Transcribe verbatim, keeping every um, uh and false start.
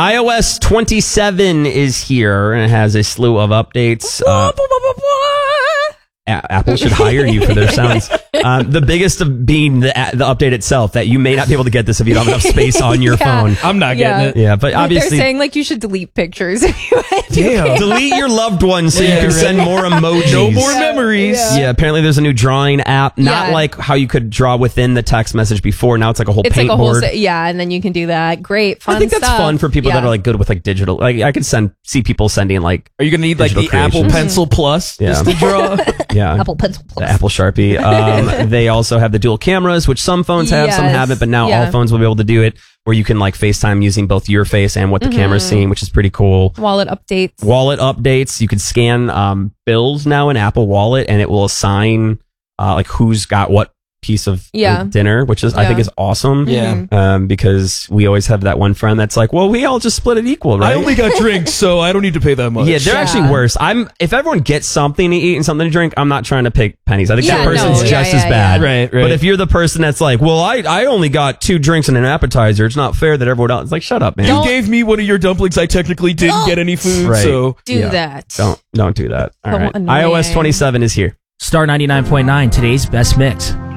iOS twenty-seven is here and it has a slew of updates. Uh, A- Apple should hire you for their sounds. Um, the biggest of being the the update itself, that you may not be able to get this if you don't have enough space on your Yeah. phone. I'm not Yeah. getting it. Yeah, but Like obviously, they're saying like you should delete pictures. Damn. delete your loved ones so Yeah, you can right. send more emojis. No more memories. Yeah. Yeah, apparently there's a new drawing app. Not Yeah. like how you could draw within the text message before. Now it's like a whole It's paint like a whole board. se- yeah, and then you can do that. Great, fun I think that's stuff. fun for people Yeah. that are like good with like digital. Like I could send see people sending like Are you gonna need like the Digital Apple creations. Pencil Plus Yeah. just to draw? yeah Apple Pencil the Plus. Apple Sharpie. Um, they also have the dual cameras, which some phones have, some Yes. haven't, but now Yeah. all phones will be able to do it, where you can like FaceTime using both your face and what the camera's seeing, which is pretty cool. Wallet updates. Wallet updates. You can scan um, bills now in Apple Wallet, and it will assign uh, like who's got what piece of Yeah. dinner, which is I Yeah. think is awesome. Yeah. Um, because we always have that one friend that's like, well, we all just split it equal, right? I only got drinks, so I don't need to pay that much. Yeah, they're Yeah. actually worse. I'm if everyone gets something to eat and something to drink, I'm not trying to pick pennies. I think Yeah, that person's no, just yeah, as yeah, bad. yeah. Right, right. But if you're the person that's like, well, I, I only got two drinks and an appetizer, it's not fair that everyone else. It's like, shut up, man. you Don't- gave me one of your dumplings, I technically didn't get any food, Right. so Do Yeah. that. Don't don't do that. All So right. annoying. iOS twenty-seven is here. Star ninety-nine point nine, today's best mix.